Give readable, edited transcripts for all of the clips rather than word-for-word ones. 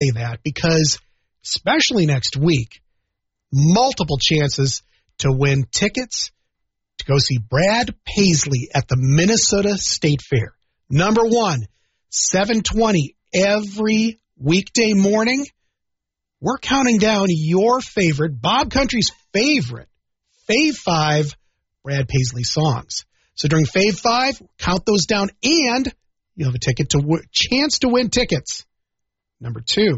say that because, especially next week, multiple chances to win tickets to go see Brad Paisley at the Minnesota State Fair. Number one, 7:20 every weekday morning. We're counting down your favorite, Bob Country's favorite, Fave 5 Brad Paisley songs. So during Fave 5, count those down, and you'll have a chance to win tickets. Number two,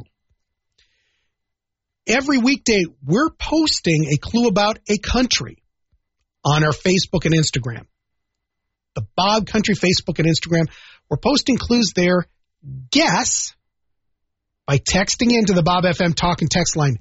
every weekday, we're posting a clue about a country on our Facebook and Instagram. The Bob Country Facebook and Instagram. We're posting clues there. Guess by texting into the Bob FM talk and text line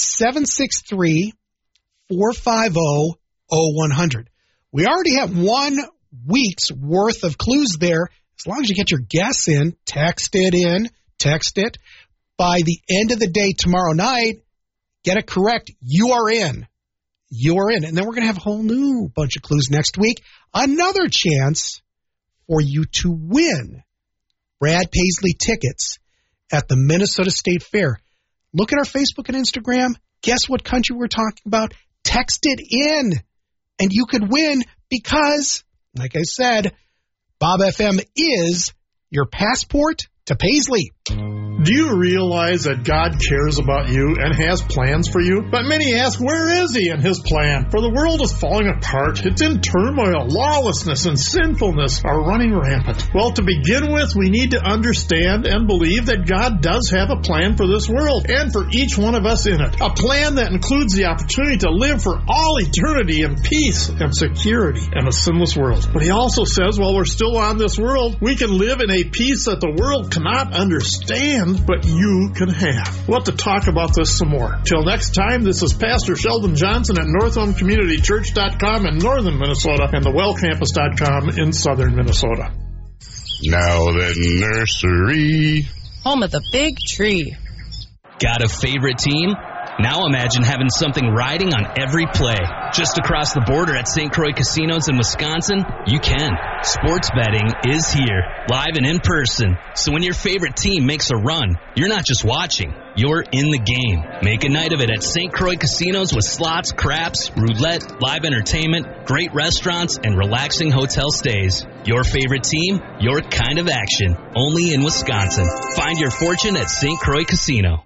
763-450-0100. We already have 1 week's worth of clues there. As long as you get your guess in, text it. By the end of the day tomorrow night, get it correct. You are in. And then we're going to have a whole new bunch of clues next week. Another chance for you to win Brad Paisley tickets at the Minnesota State Fair. Look at our Facebook and Instagram. Guess what country we're talking about? Text it in, and you could win because, like I said, Bob FM is your passport to Paisley. Do you realize that God cares about you and has plans for you? But many ask, where is he in his plan? For the world is falling apart. It's in turmoil. Lawlessness and sinfulness are running rampant. Well, to begin with, we need to understand and believe that God does have a plan for this world and for each one of us in it. A plan that includes the opportunity to live for all eternity in peace and security in a sinless world. But he also says, while we're still on this world, we can live in a peace that the world cannot understand, but you can have. We'll have to talk about this some more. Till next time, this is Pastor Sheldon Johnson at NorthhomeCommunityChurch.com in northern Minnesota and thewellcampus.com in southern Minnesota. Now the nursery. Home of the big tree. Got a favorite team? Now imagine having something riding on every play. Just across the border at St. Croix Casinos in Wisconsin, you can. Sports betting is here, live and in person. So when your favorite team makes a run, you're not just watching, you're in the game. Make a night of it at St. Croix Casinos with slots, craps, roulette, live entertainment, great restaurants, and relaxing hotel stays. Your favorite team, your kind of action. Only in Wisconsin. Find your fortune at St. Croix Casino.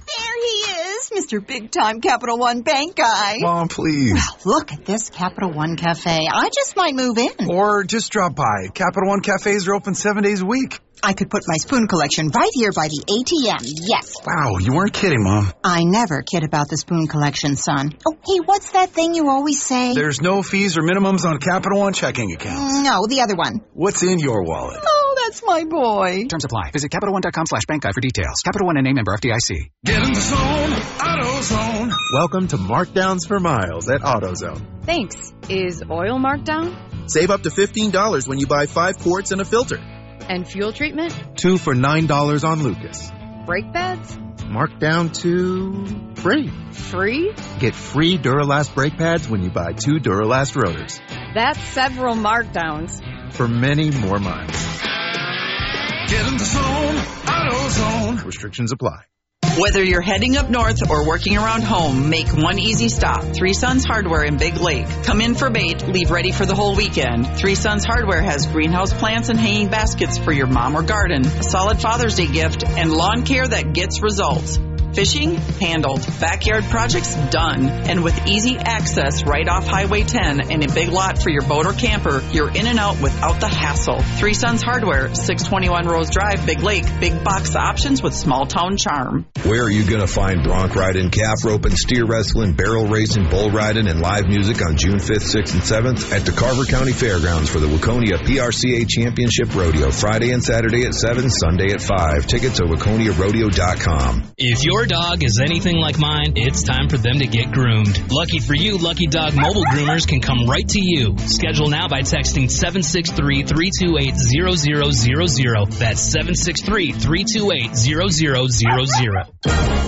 Mr. Big-Time Capital One Bank guy. Mom, please. Well, look at this Capital One Cafe. I just might move in. Or just drop by. Capital One Cafes are open 7 days a week. I could put my spoon collection right here by the ATM, yes. Wow, you weren't kidding, Mom. I never kid about the spoon collection, son. Oh, hey, what's that thing you always say? There's no fees or minimums on Capital One checking accounts. No, the other one. What's in your wallet? Oh, that's my boy. Terms apply. Visit CapitalOne.com/bank guide for details. Capital One and name member FDIC. Get in the zone, AutoZone. Welcome to Markdowns for Miles at AutoZone. Thanks. Is oil marked down? Save up to $15 when you buy 5 quarts and a filter. And fuel treatment? 2 for $9 on Lucas. Brake pads? Marked down to free. Free? Get free Duralast brake pads when you buy 2 Duralast rotors. That's several markdowns. For many more miles. Get in the zone, AutoZone. Restrictions apply. Whether you're heading up north or working around home, make one easy stop. Three Sons Hardware in Big Lake. Come in for bait, leave ready for the whole weekend. Three Sons Hardware has greenhouse plants and hanging baskets for your mom or garden, a solid Father's Day gift, and lawn care that gets results. Fishing? Handled. Backyard projects? Done. And with easy access right off Highway 10 and a big lot for your boat or camper, you're in and out without the hassle. Three Sons Hardware, 621 Rose Drive, Big Lake. Big box options with small town charm. Where are you going to find bronc riding, calf roping, steer wrestling, barrel racing, bull riding, and live music on June 5th, 6th, and 7th? At the Carver County Fairgrounds for the Waconia PRCA Championship Rodeo. Friday and Saturday at 7, Sunday at 5. Tickets at WaconiaRodeo.com. If your dog is anything like mine, it's time for them to get groomed. Lucky for you, Lucky Dog mobile groomers can come right to you. Schedule now by texting 763-328-0000. That's 763-328-0000.